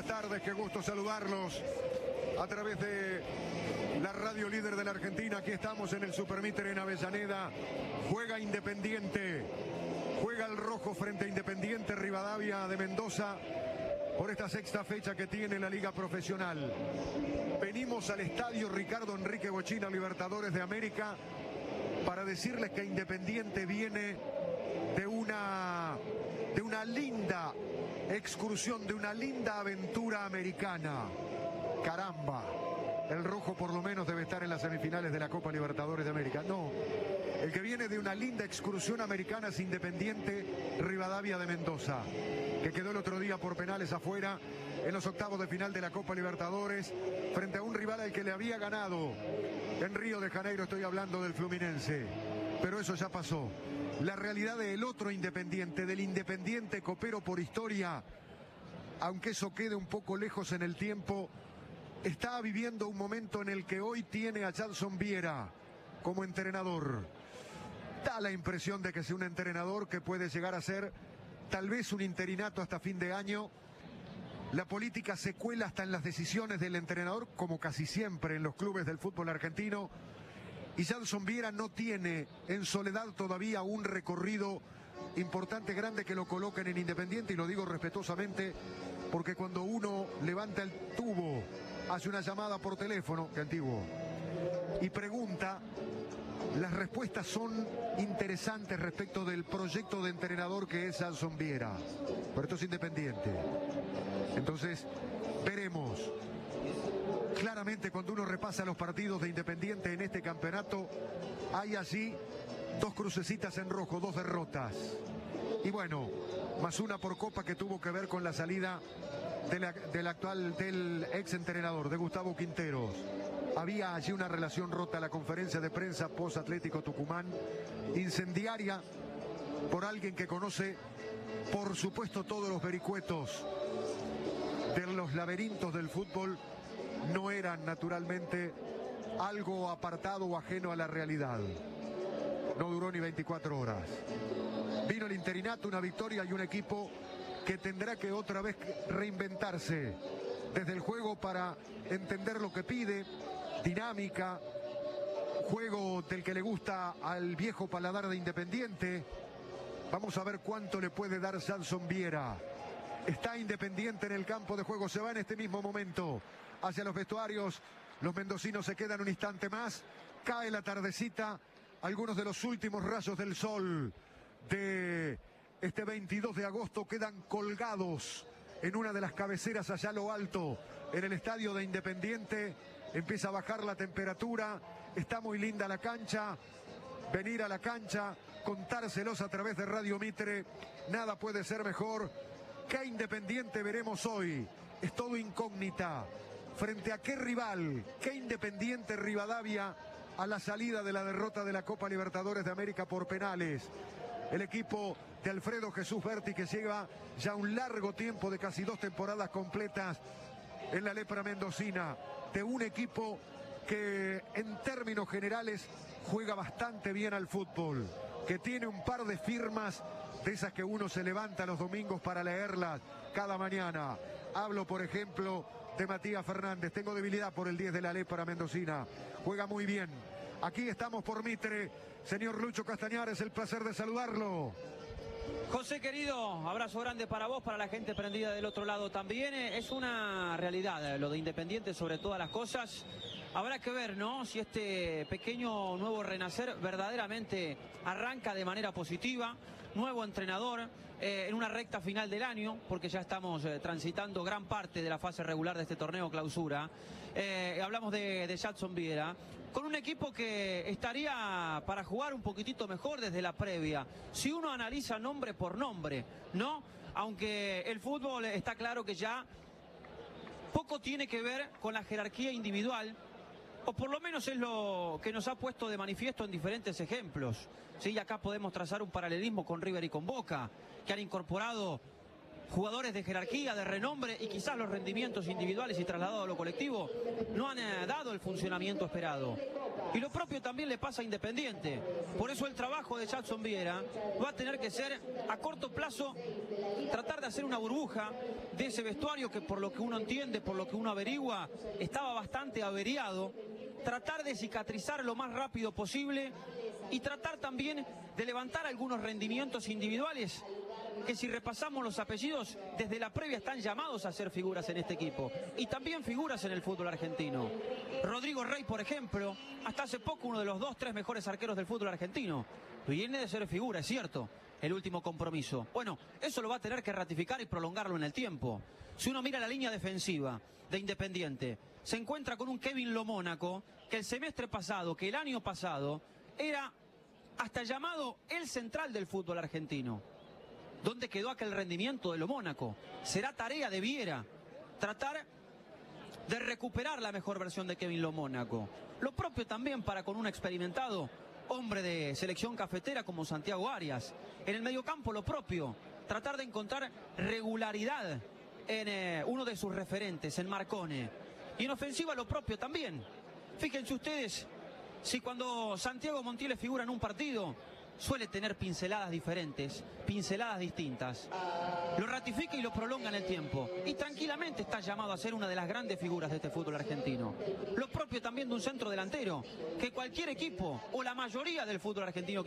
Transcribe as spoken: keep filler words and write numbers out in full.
buenas tardes, qué gusto saludarlos a través de la radio líder de la Argentina. Aquí estamos en el Supermitre en Avellaneda. Juega Independiente, juega el rojo frente a Independiente Rivadavia de Mendoza por esta sexta fecha que tiene la Liga Profesional. Venimos al estadio Ricardo Enrique Bochina, Libertadores de América, para decirles que Independiente viene de una, de una linda excursión, de una linda aventura americana. Caramba, el rojo por lo menos debe estar en las semifinales de la Copa Libertadores de América. No, el que viene de una linda excursión americana es Independiente Rivadavia de Mendoza, que quedó el otro día por penales afuera en los octavos de final de la Copa Libertadores frente a un rival al que le había ganado en Río de Janeiro. Estoy hablando del Fluminense, pero eso ya pasó. La realidad del otro Independiente, del Independiente copero por historia, aunque eso quede un poco lejos en el tiempo, está viviendo un momento en el que hoy tiene a Jadson Viera como entrenador. Da la impresión de que es un entrenador que puede llegar a ser tal vez un interinato hasta fin de año. La política se cuela hasta en las decisiones del entrenador, como casi siempre en los clubes del fútbol argentino. Y Jadson Viera no tiene en soledad todavía un recorrido importante, grande, que lo coloquen en Independiente, y lo digo respetuosamente porque cuando uno levanta el tubo, hace una llamada por teléfono, que antiguo, y pregunta, las respuestas son interesantes respecto del proyecto de entrenador que es Jadson Viera. Pero esto es Independiente. Entonces, veremos. Claramente, cuando uno repasa los partidos de Independiente en este campeonato, hay allí dos crucecitas en rojo, dos derrotas. Y bueno, más una por copa que tuvo que ver con la salida de la, del actual, del ex entrenador, de Gustavo Quinteros. Había allí una relación rota, la conferencia de prensa post Atlético Tucumán, incendiaria por alguien que conoce, por supuesto, todos los vericuetos de los laberintos del fútbol. No eran naturalmente algo apartado o ajeno a la realidad. No duró ni veinticuatro horas. Vino el interinato, una victoria y un equipo que tendrá que otra vez reinventarse desde el juego para entender lo que pide, dinámica, juego del que le gusta al viejo paladar de Independiente. Vamos a ver cuánto le puede dar Jadson Viera. Está Independiente en el campo de juego, se va en este mismo momento hacia los vestuarios. Los mendocinos se quedan un instante más. Cae la tardecita, algunos de los últimos rayos del sol de este veintidós de agosto quedan colgados en una de las cabeceras allá a lo alto, en el estadio de Independiente. Empieza a bajar la temperatura, está muy linda la cancha. Venir a la cancha, contárselos a través de Radio Mitre, nada puede ser mejor. ¿Qué Independiente veremos hoy? Es todo incógnita. ¿Frente a qué rival? ¿Qué Independiente Rivadavia a la salida de la derrota de la Copa Libertadores de América por penales? El equipo de Alfredo Jesús Berti, que lleva ya un largo tiempo de casi dos temporadas completas en la lepra mendocina, de un equipo que en términos generales juega bastante bien al fútbol, que tiene un par de firmas de esas que uno se levanta los domingos para leerlas cada mañana. Hablo, por ejemplo, de Matías Fernández. Tengo debilidad por el diez de la lepra mendocina. Juega muy bien. Aquí estamos por Mitre. Señor Lucho Castañar, es el placer de saludarlo. José querido, abrazo grande para vos, para la gente prendida del otro lado también. Es una realidad lo de Independiente sobre todas las cosas. Habrá que ver, ¿no?, si este pequeño nuevo renacer verdaderamente arranca de manera positiva. Nuevo entrenador eh, en una recta final del año, porque ya estamos eh, transitando gran parte de la fase regular de este torneo clausura. Eh, hablamos de, de Jadson Viera, con un equipo que estaría para jugar un poquitito mejor desde la previa, si uno analiza nombre por nombre, ¿no? Aunque el fútbol está claro que ya poco tiene que ver con la jerarquía individual, o por lo menos es lo que nos ha puesto de manifiesto en diferentes ejemplos. Sí, acá podemos trazar un paralelismo con River y con Boca, que han incorporado jugadores de jerarquía, de renombre, y quizás los rendimientos individuales y trasladados a lo colectivo no han eh, dado el funcionamiento esperado. Y lo propio también le pasa a Independiente. Por eso el trabajo de Jackson Viera va a tener que ser, a corto plazo, tratar de hacer una burbuja de ese vestuario que, por lo que uno entiende, por lo que uno averigua, estaba bastante averiado. Tratar de cicatrizar lo más rápido posible y tratar también de levantar algunos rendimientos individuales que, si repasamos los apellidos, desde la previa están llamados a ser figuras en este equipo y también figuras en el fútbol argentino. Rodrigo Rey, por ejemplo, hasta hace poco uno de los dos, tres mejores arqueros del fútbol argentino. Viene de ser figura, es cierto, el último compromiso. Bueno, eso lo va a tener que ratificar y prolongarlo en el tiempo. Si uno mira la línea defensiva de Independiente, se encuentra con un Kevin Lo Mónaco, que el semestre pasado, que el año pasado, era hasta llamado el central del fútbol argentino. ¿Dónde quedó aquel rendimiento de Lo Mónaco? Será tarea de Viera tratar de recuperar la mejor versión de Kevin Lo Mónaco. Lo propio también para con un experimentado hombre de selección cafetera como Santiago Arias. En el mediocampo lo propio, tratar de encontrar regularidad en eh, uno de sus referentes, en Marcone. Y en ofensiva lo propio también. Fíjense ustedes, si cuando Santiago Montiel figura en un partido, suele tener pinceladas diferentes, pinceladas distintas. Lo ratifica y lo prolonga en el tiempo. Y tranquilamente está llamado a ser una de las grandes figuras de este fútbol argentino. Lo propio también de un centro delantero, que cualquier equipo, o la mayoría del fútbol argentino